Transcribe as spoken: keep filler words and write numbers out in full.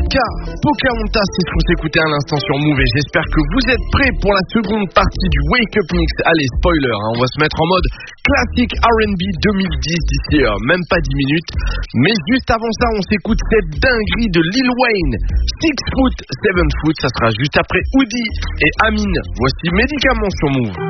Poca, Pocahontas, c'est ce qu'on s'écoutait à l'instant sur Move et j'espère que vous êtes prêts pour la seconde partie du Wake Up Mix. Allez, spoiler, hein, on va se mettre en mode classique R and B deux mille dix d'ici euh, même pas dix minutes. Mais juste avant ça, on s'écoute cette dinguerie de Lil Wayne, six foot, seven foot, ça sera juste après Woody et Amine. Voici Médicaments sur Move.